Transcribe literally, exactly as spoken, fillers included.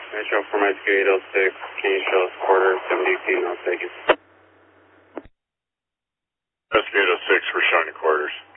Metro for my eight oh six, can you show us quarter, seventy feet, North Vegas? Rescue eight oh six, we're showing you quarters.